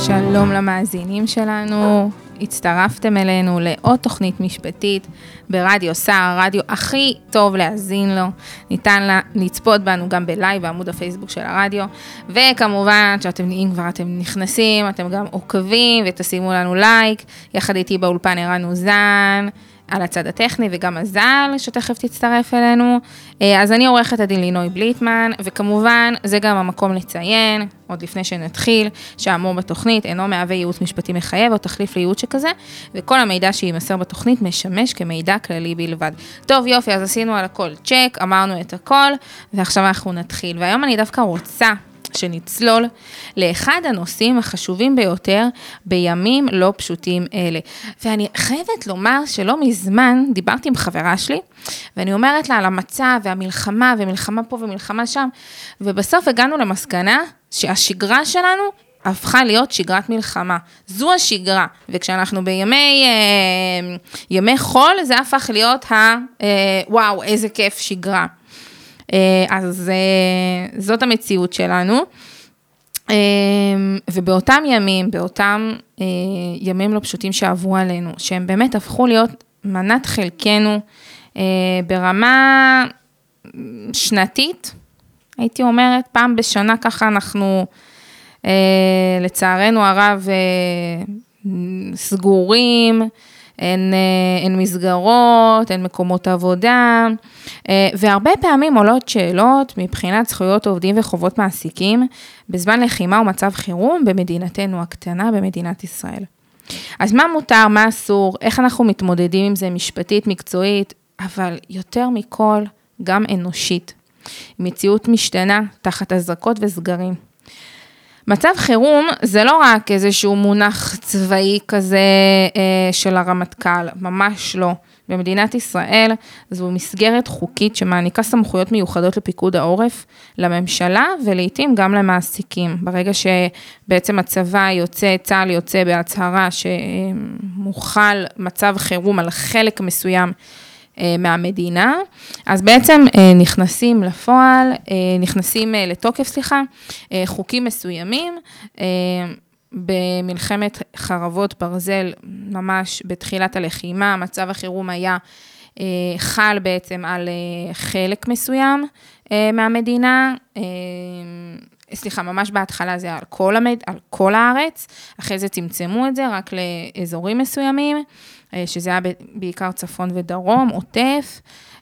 שלום למאזינים שלנו, הצטרפתם אלינו לעוד תוכנית משפטית ברדיו סער, הרדיו הכי טוב להאזין לו, ניתן לצפות בנו גם בלייב בעמוד הפייסבוק של הרדיו, וכמובן שאם כבר אתם נכנסים, אתם גם עוקבים ותשימו לנו לייק, יחד איתי באולפן ערן אוזן, על הצד הטכני וגם מזל שתכף תצטרף אלינו. אז אני עורכת הדין לינוי בליטמן, וכמובן זה גם המקום לציין, עוד לפני שנתחיל, שהאמור בתוכנית אינו מהווה ייעוץ משפטי מחייב או תחליף לייעוץ שכזה, וכל המידע שימסר בתוכנית משמש כמידע כללי בלבד. טוב יופי, אז עשינו על הכל צ'ק, אמרנו את הכל, ועכשיו אנחנו נתחיל. והיום אני דווקא רוצה שנצלול לאחד הנושאים החשובים ביותר בימים לא פשוטים אלה. ואני חייבת לומר שלא מזמן דיברתי עם חברה שלי, ואני אומרת לה על המצב והמלחמה, ומלחמה פה ומלחמה שם, ובסוף הגענו למסקנה שהשגרה שלנו הפכה להיות שגרת מלחמה. זו השגרה, וכשאנחנו ימי חול, זה הפך להיות וואו, איזה כיף שגרה. אז זאת המציאות שלנו, ובאותם ימים לא פשוטים שעברו עלינו, שהם באמת הפכו להיות מנת חלקנו, ברמה שנתית, הייתי אומרת, פעם בשנה ככה אנחנו, לצערנו הרב, סגורים, אין מסגרות, אין מקומות עבודה, והרבה פעמים עולות שאלות מבחינת זכויות עובדים וחובות מעסיקים, בזמן לחימה ומצב חירום במדינתנו הקטנה, במדינת ישראל. אז מה מותר, מה אסור, איך אנחנו מתמודדים עם זה משפטית, מקצועית, אבל יותר מכל, גם אנושית. מציאות משתנה, תחת הזרקות וסגרים. מצב חירום זה לא רק איזשהו מונח צבאי כזה של הרמטכ"ל, ממש לא. במדינת ישראל זו מסגרת חוקית שמעניקה סמכויות מיוחדות לפיקוד העורף, לממשלה ולעיתים גם למעסיקים. ברגע שבעצם הצבא יוצא, צה"ל יוצא בהצהרה שמוחל מצב חירום על חלק מסוים מהמדינה, אז בעצם נכנסים לתוקף, חוקים מסוימים, במלחמת חרבות ברזל, ממש בתחילת הלחימה, מצב החירום היה חל בעצם על חלק מסוים מהמדינה, ממש בהתחלה זה על כל הארץ, אחרי זה צמצמו את זה רק לאזורים מסוימים, שזה היה בעיקר צפון ודרום, עוטף,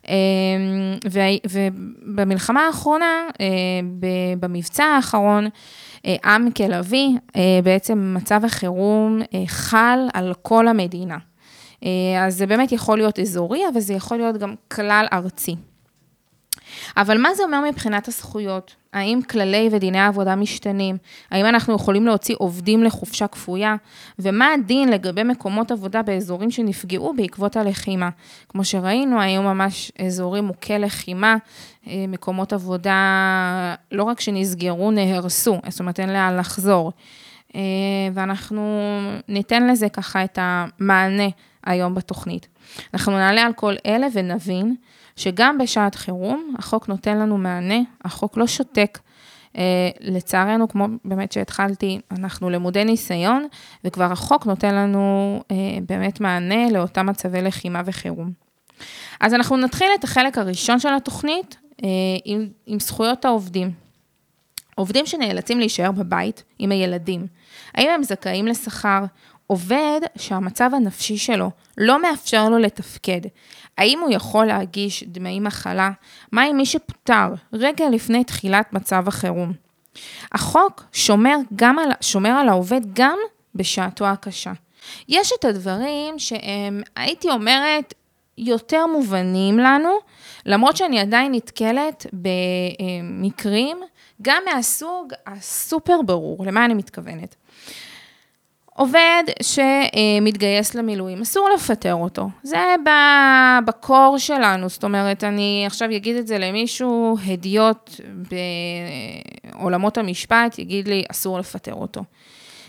ובמלחמה האחרונה, במבצע האחרון, עם כלבי, בעצם מצב החירום חל על כל המדינה. אז זה באמת יכול להיות אזורי, אבל זה יכול להיות גם כלל ארצי. אבל מה זה אומר מבחינת הזכויות? האם כללי ודיני העבודה משתנים? האם אנחנו יכולים להוציא עובדים לחופשה כפויה? ומה הדין לגבי מקומות עבודה באזורים שנפגעו בעקבות הלחימה? כמו שראינו, היום ממש אזורים מוכי לחימה, מקומות עבודה לא רק שנסגרו, נהרסו, זאת אומרת אין לאן לחזור. ואנחנו ניתן לזה ככה את המענה היום בתוכנית. אנחנו נעלה על כל אלה ונבין שגם בשעת חירום, החוק נותן לנו מענה, החוק לא שותק, לצערנו, כמו באמת שהתחלתי, אנחנו למודי ניסיון, וכבר החוק נותן לנו באמת מענה לאותם מצבי לחימה וחירום. אז אנחנו נתחיל את החלק הראשון של התוכנית, עם זכויות העובדים. עובדים שנאלצים להישאר בבית עם הילדים, האם הם זכאים לשכר? עובד שהמצב הנפשי שלו לא מאפשר לו לתפקד, האם הוא יכול להגיש דמי מחלה? מה עם מי שפוטר רגע לפני תחילת מצב החירום? החוק שומר על העובד גם בשעתו הקשה. יש את הדברים שהם, הייתי אומרת, יותר מובנים לנו, למרות שאני עדיין נתקלת במקרים, גם מהסוג הסופר ברור, למה אני מתכוונת? עובד שמתגייס למילואים, אסור לפטר אותו. זה בקור שלנו, זאת אומרת, אני עכשיו אגיד את זה למישהו, הדיוט בעולמות המשפט, יגיד לי, אסור לפטר אותו.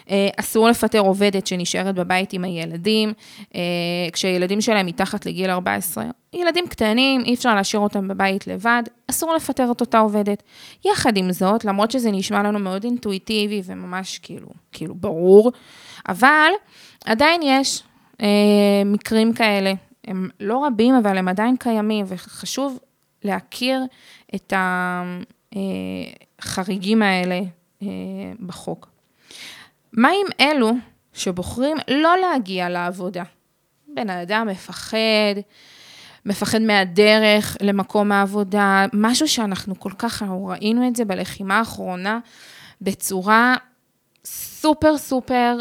אסור לפטר עובדת שנשארת בבית עם הילדים, כשהילדים שלהם מתחת לגיל 14, ילדים קטנים, אי אפשר להשאיר אותם בבית לבד, אסור לפטר את אותה עובדת. יחד עם זאת, למרות שזה נשמע לנו מאוד אינטואיטיבי וממש כאילו ברור, אבל עדיין יש מקרים כאלה, הם לא רבים, אבל הם עדיין קיימים, וחשוב להכיר את החריגים האלה בחוק. מה עם אלו שבוחרים לא להגיע לעבודה? בן האדם מפחד מהדרך למקום העבודה, משהו שאנחנו כל כך ראינו את זה בלחימה האחרונה, בצורה סופר סופר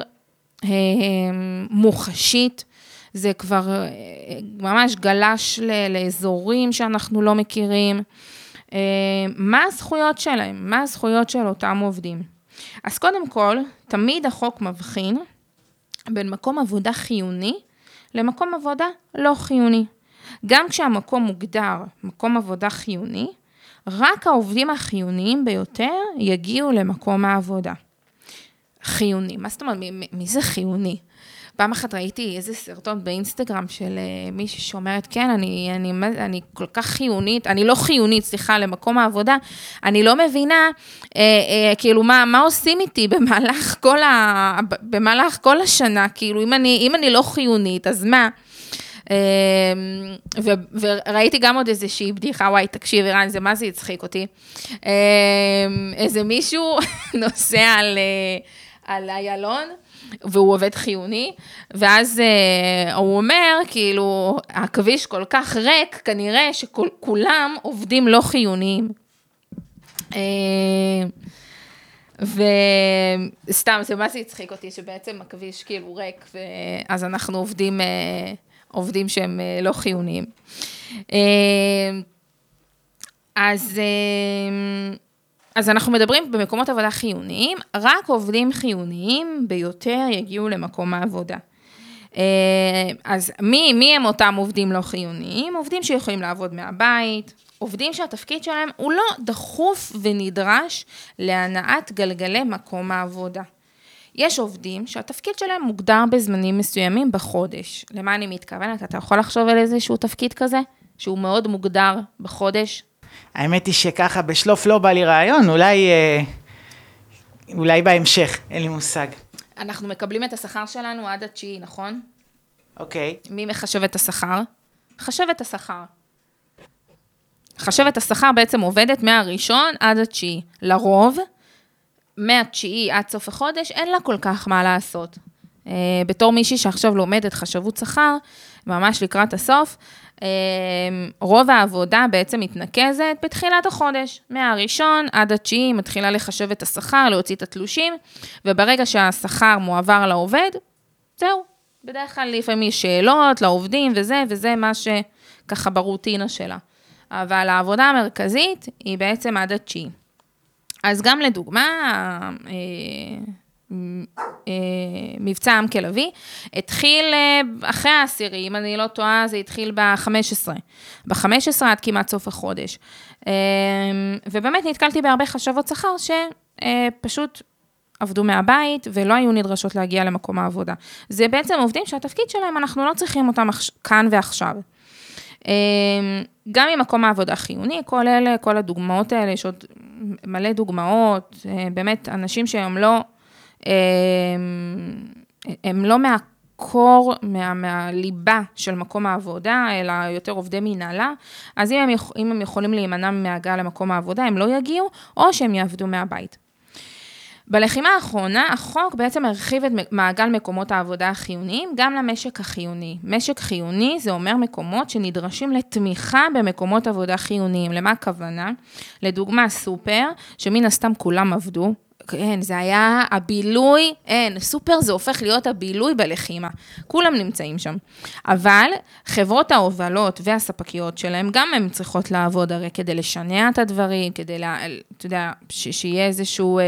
מוחשית, זה כבר ממש גלש לאזורים שאנחנו לא מכירים. מה הזכויות שלהם? מה הזכויות של אותם עובדים? אז קודם כל, תמיד החוק מבחין בין מקום עבודה חיוני למקום עבודה לא חיוני. גם כשהמקום מוגדר מקום עבודה חיוני, רק העובדים החיוניים ביותר יגיעו למקום העבודה. חיוני, מה זאת אומרת? מי זה חיוני? פעם אחת ראיתי איזה סרטון באינסטגרם של מישהי שאומרת, כן, אני כל כך חיונית, אני לא חיונית, סליחה, למקום העבודה, אני לא מבינה, כאילו, מה עושים איתי במהלך כל השנה, כאילו, אם אני לא חיונית, אז מה? וראיתי גם עוד איזושהי בדיחה, וואי, תקשיב, אירן, מה זה יצחיק אותי? איזה מישהו נוסע על איילון, והוא עובד חיוני, ואז הוא אומר, כאילו, הכביש כל כך ריק, כנראה שכולם עובדים לא חיוניים. וסתם, זה מה זה יצחיק אותי, שבעצם הכביש כאילו ריק, אז אנחנו עובדים שהם לא חיוניים. אז אנחנו מדברים במקומות עבודה חיוניים, רק עובדים חיוניים ביותר יגיעו למקום העבודה. אז מי הם אותם עובדים לא חיוניים? עובדים שיכולים לעבוד מהבית, עובדים שהתפקיד שלהם הוא לא דחוף ונדרש להנעת גלגלי מקום העבודה. יש עובדים שהתפקיד שלהם מוגדר בזמנים מסוימים בחודש. למה אני מתכוונת? אתה יכול לחשוב על איזשהו תפקיד כזה, שהוא מאוד מוגדר בחודש? האמת היא שככה בשלוף לא בא לי רעיון, אולי בהמשך, אין לי מושג. אנחנו מקבלים את השכר שלנו עד התשיעי, נכון? אוקיי. מי מחשב את השכר? חשבת השכר. חשבת השכר בעצם עובדת מהראשון עד התשיעי. לרוב, מהתשיעי עד סוף החודש, אין לה כל כך מה לעשות. בתור מישהי שעכשיו לומדת חשבות שכר, ממש לקראת הסוף, רוב העבודה בעצם מתנקזת בתחילת החודש, מהראשון עד התשיעי, מתחילה לחשב את השכר, להוציא את התלושים, וברגע שהשכר מועבר לעובד, זהו, בדרך כלל לפעמים יש שאלות לעובדים וזה מה שככה ברוטינה שלה. אבל העבודה המרכזית היא בעצם עד התשיעי. אז גם לדוגמה, מבצע עם כלבי, התחיל אחרי העשירי, אם אני לא טועה, זה התחיל ב-15 עד כמעט סוף החודש. ובאמת נתקלתי בהרבה חשבות שכר שפשוט עבדו מהבית ולא היו נדרשות להגיע למקום העבודה. זה בעצם עובדים שהתפקיד שלהם, אנחנו לא צריכים אותם כאן ועכשיו. גם ממקום העבודה חיוני, כל הדוגמאות האלה, יש עוד מלא דוגמאות, באמת אנשים שהם לא, הם לא מהקור, מהליבה של מקום העבודה, אלא יותר עובדי מנהלה, אז אם הם יכולים להימנע מהגעה למקום העבודה, הם לא יגיעו, או שהם יעבדו מהבית. בלחימה האחרונה, החוק בעצם הרחיב את מעגל מקומות העבודה החיוניים, גם למשק החיוני. משק חיוני זה אומר מקומות שנדרשים לתמיכה במקומות עבודה חיוניים. למה הכוונה? לדוגמה סופר, שמן הסתם כולם עבדו, כן, זה היה הבילוי, סופר זה הופך להיות הבילוי בלחימה, כולם נמצאים שם. אבל חברות ההובלות והספקיות שלהם, גם הן צריכות לעבוד הרי כדי לשנע את הדברים, כדי, אתה יודע, שיהיה איזשהו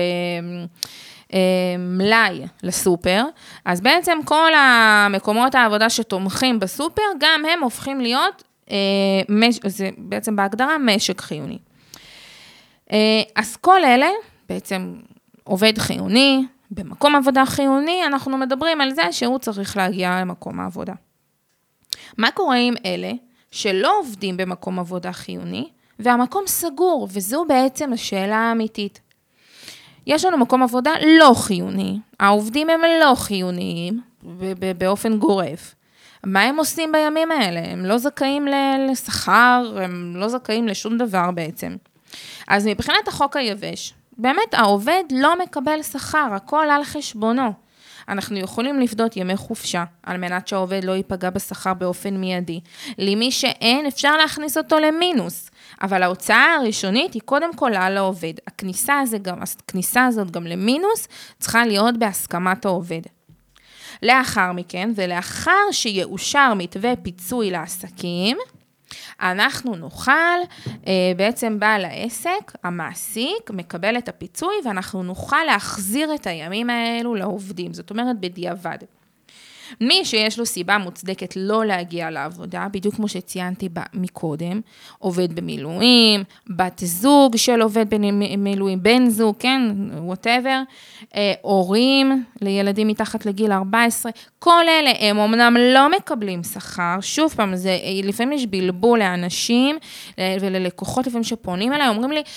מלאי לסופר, אז בעצם כל המקומות העבודה שתומכים בסופר, גם הם הופכים להיות, זה בעצם בהגדרה משק חיוני. אז כל אלה, בעצם עובד חיוני, במקום עבודה חיוני, אנחנו מדברים על זה שהוא צריך להגיע למקום העבודה. מה קורה עם אלה שלא עובדים במקום עבודה חיוני, והמקום סגור, וזו בעצם השאלה האמיתית. יש לנו מקום עבודה לא חיוני, העובדים הם לא חיוניים, באופן גורף. מה הם עושים בימים האלה? הם לא זכאים לשכר, הם לא זכאים לשום דבר בעצם. אז מבחינת החוק היבש, באמת העובד לא מקבל שכר, הכל על חשבונו. אנחנו יכולים לפדות ימי חופשה, על מנת שהעובד לא ייפגע בשכר באופן מיידי. למי שאין, אפשר להכניס אותו למינוס. אבל ההוצאה הראשונית היא קודם כל על העובד. הכניסה הזאת גם למינוס צריכה להיות בהסכמת העובד. לאחר מכן, ולאחר שיאושר מתווה פיצוי לעסקים, אנחנו נוכל, בעצם בעל העסק, המעסיק, מקבל את הפיצוי, ואנחנו נוכל להחזיר את הימים האלו לעובדים. זאת אומרת, בדיעבד. מי שיש לו סיבה מוצדקת לא להגיע לעבודה, בדיוק כמו שציינתי מקודם, עובד במילואים, בת זוג של עובד במילואים, בן זוג, כן, whatever, הורים לילדים מתחת לגיל 14, כל אלה הם אמנם לא מקבלים שכר, שוב פעם, זה לפעמים יש בלבול לאנשים וללקוחות לפעמים שפונים אליי, אומרים לי,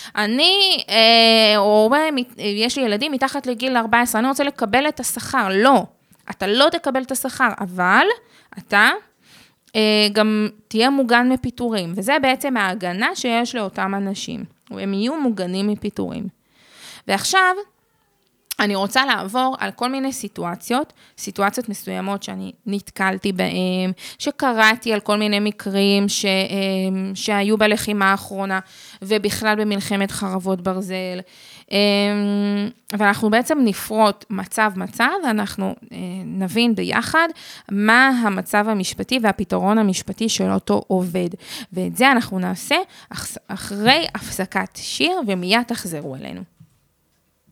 יש לי ילדים מתחת לגיל 14, אני רוצה לקבל את השכר, לא. אתה לא תקבל את השכר, אבל אתה גם תהיה מוגן מפיטורים, וזה בעצם ההגנה שיש לאותם אנשים, הם יהיו מוגנים מפיטורים. ועכשיו, אני רוצה לעבור על כל מיני סיטואציות מסוימות שאני נתקלתי בהן, שקראתי על כל מיני מקרים שהיו בלחימה האחרונה, ובכלל במלחמת חרבות ברזל, ואנחנו בעצם נפרוט מצב, ואנחנו נבין ביחד מה המצב המשפטי והפתרון המשפטי של אותו עובד. ואת זה אנחנו נעשה אחרי הפסקת שיר, ומיד תחזרו אלינו.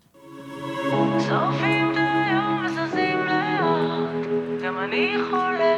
צופים את היום וזזים לאט, גם אני חולה